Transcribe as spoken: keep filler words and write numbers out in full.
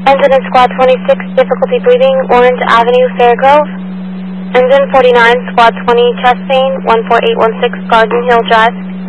Engine in Squad twenty-six, difficulty breathing, Orange Avenue, Fairgrove. Engine forty-nine, Squad twenty, chest pain, one four eight one six, Garden Hill Drive.